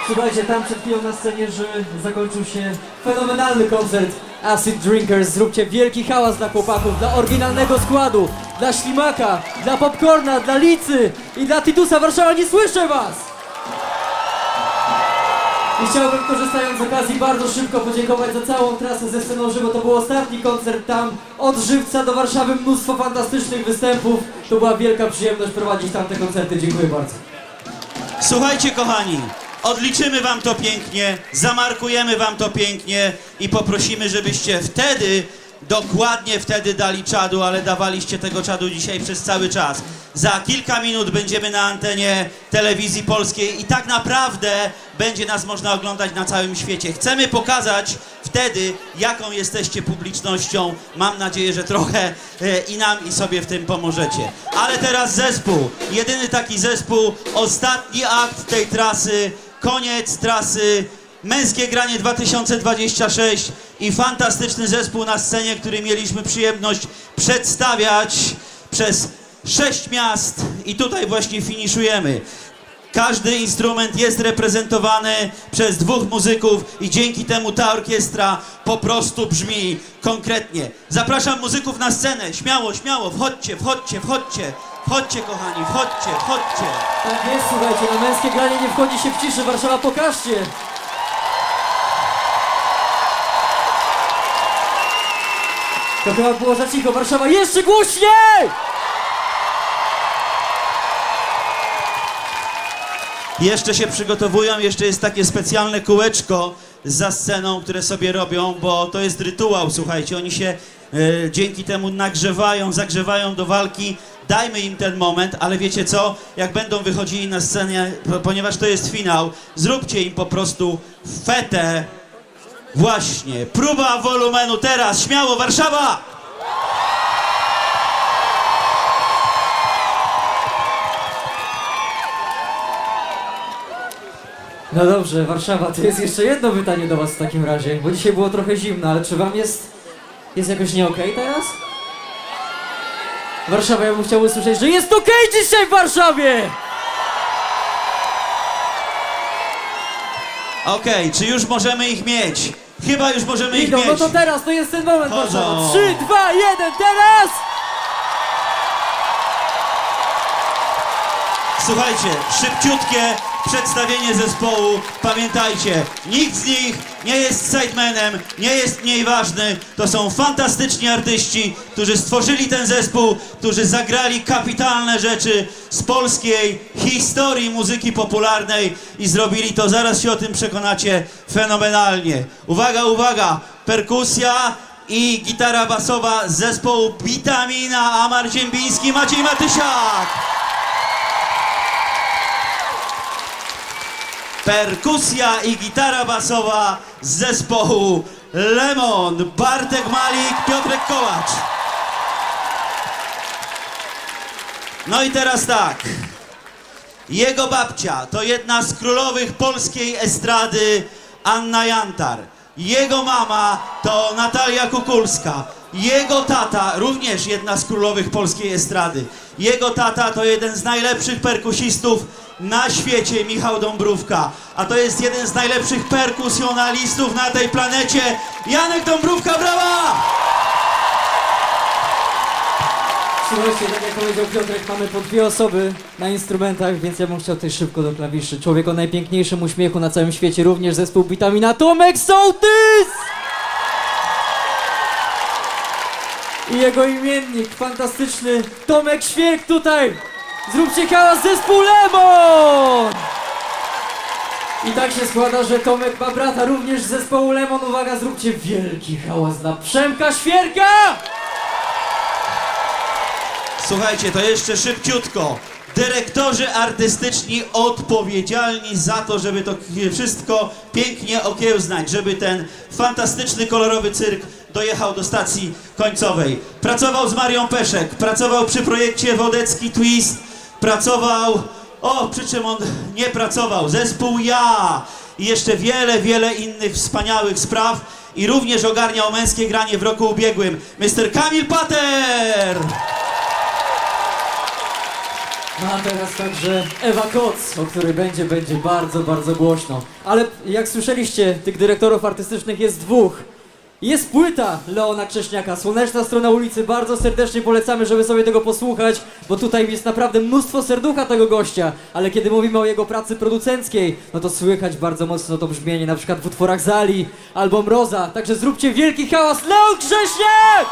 Słuchajcie, tam przed chwilą na scenie, że zakończył się fenomenalny koncert Acid Drinkers. Zróbcie wielki hałas dla chłopaków, dla oryginalnego składu, dla Ślimaka, dla Popcorna, dla Licy i dla Titusa Warszawa. Nie słyszę was! I chciałbym, korzystając z okazji, bardzo szybko podziękować za całą trasę ze Scenoży, bo to był ostatni koncert tam, od Żywca do Warszawy, mnóstwo fantastycznych występów. To była wielka przyjemność prowadzić tamte koncerty. Dziękuję bardzo. Słuchajcie, kochani, odliczymy wam to pięknie, zamarkujemy wam to pięknie i poprosimy, żebyście wtedy, dokładnie wtedy dali czadu, ale dawaliście tego czadu dzisiaj przez cały czas. Za kilka minut będziemy na antenie telewizji polskiej i tak naprawdę będzie nas można oglądać na całym świecie. Chcemy pokazać wtedy, jaką jesteście publicznością. Mam nadzieję, że trochę i nam, i sobie w tym pomożecie. Ale teraz zespół. Jedyny taki zespół. Ostatni akt tej trasy. Koniec trasy. Męskie Granie 2026 i fantastyczny zespół na scenie, który mieliśmy przyjemność przedstawiać przez 6 miast i tutaj właśnie finiszujemy. Każdy instrument jest reprezentowany przez 2 muzyków i dzięki temu ta orkiestra po prostu brzmi konkretnie. Zapraszam muzyków na scenę. Śmiało, śmiało, wchodźcie, wchodźcie, wchodźcie. Wchodźcie, kochani, wchodźcie, wchodźcie. Tak jest, słuchajcie, na Męskie Granie nie wchodzi się w ciszy. Warszawa, pokażcie! To chyba było za cicho. Warszawa, jeszcze głośniej! Jeszcze się przygotowują, jeszcze jest takie specjalne kółeczko za sceną, które sobie robią, bo to jest rytuał, słuchajcie, oni się dzięki temu nagrzewają, zagrzewają do walki. Dajmy im ten moment, ale wiecie co? Jak będą wychodzili na scenę, ponieważ to jest finał, zróbcie im po prostu fetę. Właśnie, próba wolumenu teraz, śmiało, Warszawa! No dobrze, Warszawa, to jest jeszcze jedno pytanie do was w takim razie, bo dzisiaj było trochę zimno, ale czy wam jest jakoś nie okej teraz? Warszawa, ja bym chciał usłyszeć, że jest okej dzisiaj w Warszawie! Okej, czy już możemy ich mieć? Chyba już możemy ich Idą, mieć. no to teraz, to jest ten moment, Chodzą. Warszawa. 3, 2, 1, teraz! Słuchajcie, szybciutkie przedstawienie zespołu. Pamiętajcie, nikt z nich nie jest sidemanem, nie jest mniej ważny. To są fantastyczni artyści, którzy stworzyli ten zespół, którzy zagrali kapitalne rzeczy z polskiej historii muzyki popularnej i zrobili to, zaraz się o tym przekonacie, fenomenalnie. Uwaga, uwaga, perkusja i gitara basowa z zespołu Witamina, Amar Ziembiński, Maciej Matysiak. Perkusja i gitara basowa z zespołu Lemon, Bartek Malik, Piotrek Kołacz. No i teraz tak. Jego babcia to jedna z królowych polskiej estrady, Anna Jantar. Jego mama to Natalia Kukulska. Jego tata, również jedna z królowych polskiej estrady. Jego tata to jeden z najlepszych perkusistów na świecie, Michał Dąbrówka. A to jest jeden z najlepszych perkusjonalistów na tej planecie, Janek Dąbrówka, brawa! Słuchajcie, tak jak powiedział Piotrek, mamy po 2 osoby na instrumentach, więc ja bym chciał tutaj szybko do klawiszy. Człowiek o najpiękniejszym uśmiechu na całym świecie, również zespół Witamina, Tomek Sołtys! I jego imiennik, fantastyczny Tomek Świerk tutaj! Zróbcie hałas, zespół Lemon! I tak się składa, że Tomek ma brata również z zespołu Lemon. Uwaga, zróbcie wielki hałas dla Przemka Świerka! Słuchajcie, to jeszcze szybciutko. Dyrektorzy artystyczni odpowiedzialni za to, żeby to wszystko pięknie okiełznać, żeby ten fantastyczny, kolorowy cyrk dojechał do stacji końcowej. Pracował z Marią Peszek, pracował przy projekcie Wodecki Twist, pracował... przy czym on nie pracował? Zespół Ja i jeszcze wiele, wiele innych wspaniałych spraw i również ogarniał Męskie Granie w roku ubiegłym. Mr. Kamil Pater! No a teraz także Ewa Koc, o której będzie bardzo, bardzo głośno. Ale jak słyszeliście, tych dyrektorów artystycznych jest dwóch. Jest płyta Leona Krześniaka, Słoneczna Strona Ulicy. Bardzo serdecznie polecamy, żeby sobie tego posłuchać, bo tutaj jest naprawdę mnóstwo serducha tego gościa. Ale kiedy mówimy o jego pracy producenckiej, no to słychać bardzo mocno to brzmienie, na przykład w utworach Zali albo Mroza. Także zróbcie wielki hałas, Leon Krześniak!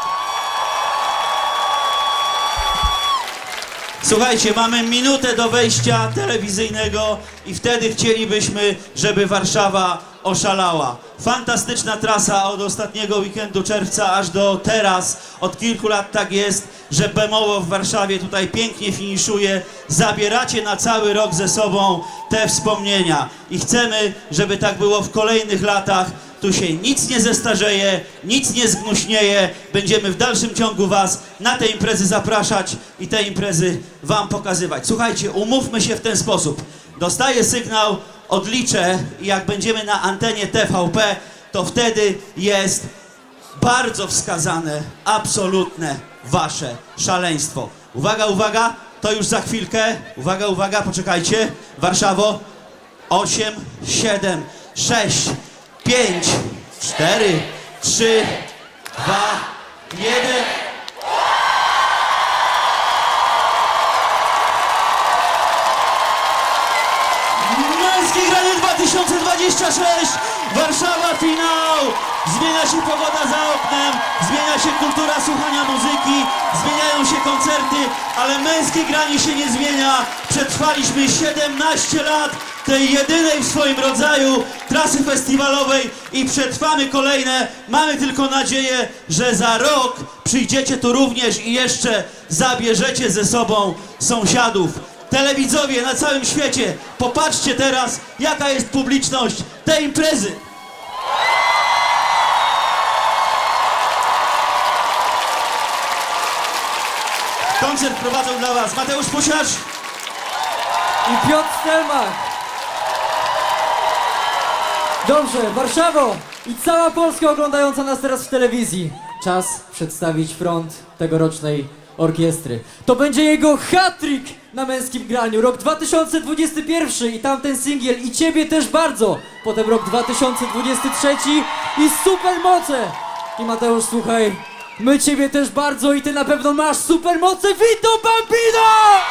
Słuchajcie, mamy minutę do wejścia telewizyjnego i wtedy chcielibyśmy, żeby Warszawa oszalała. Fantastyczna trasa od ostatniego weekendu czerwca aż do teraz. Od kilku lat tak jest, że Bemowo w Warszawie tutaj pięknie finiszuje. Zabieracie na cały rok ze sobą te wspomnienia i chcemy, żeby tak było w kolejnych latach. Tu się nic nie zestarzeje, nic nie zgnuśnieje. Będziemy w dalszym ciągu was na te imprezy zapraszać i te imprezy wam pokazywać. Słuchajcie, umówmy się w ten sposób. Dostaję sygnał, odliczę i jak będziemy na antenie TVP, to wtedy jest bardzo wskazane, absolutne wasze szaleństwo. Uwaga, uwaga, to już za chwilkę. Uwaga, uwaga, poczekajcie. Warszawo, 8, 7, 6, 5, 4, 3, 2, 1. Męskie granie 2026! Warszawa finał! Zmienia się pogoda za oknem, zmienia się kultura słuchania muzyki, zmieniają się koncerty, ale męskie granie się nie zmienia. Przetrwaliśmy 17 lat tej jedynej w swoim rodzaju trasy festiwalowej i przetrwamy kolejne. Mamy tylko nadzieję, że za rok przyjdziecie tu również i jeszcze zabierzecie ze sobą sąsiadów. Telewidzowie na całym świecie, popatrzcie teraz, jaka jest publiczność tej imprezy. Koncert prowadzą dla was Mateusz Pusiarz I Piotr Stelmach. Dobrze, Warszawo i cała Polska oglądająca nas teraz w telewizji. Czas przedstawić front tegorocznej orkiestry. To będzie jego hat-trick na męskim graniu. Rok 2021 i tamten singiel i ciebie też bardzo. Potem rok 2023 i supermoce. I Mateusz, słuchaj, my ciebie też bardzo i ty na pewno masz supermoce. Vito Bambino!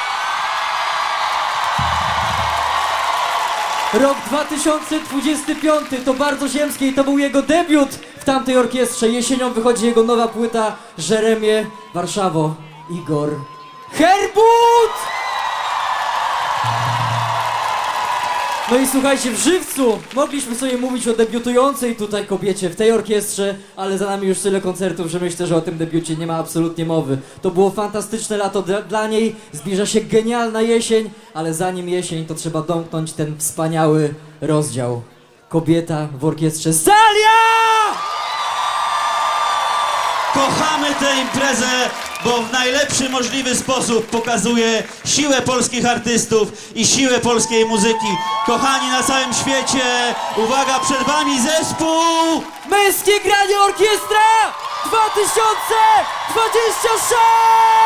Rok 2025 to bardzo ziemskie i to był jego debiut w tamtej orkiestrze. Jesienią wychodzi jego nowa płyta Jeremie, Warszawo, Igor Herbut! No i słuchajcie, w żywcu mogliśmy sobie mówić o debiutującej tutaj kobiecie w tej orkiestrze, ale za nami już tyle koncertów, że myślę, że o tym debiucie nie ma absolutnie mowy. To było fantastyczne lato dla niej, zbliża się genialna jesień, ale zanim jesień, to trzeba domknąć ten wspaniały rozdział. Kobieta w orkiestrze Salia! Kochamy tę imprezę, bo w najlepszy możliwy sposób pokazuje siłę polskich artystów i siłę polskiej muzyki. Kochani na całym świecie, uwaga, przed wami zespół Męskie granie orkiestra 2026!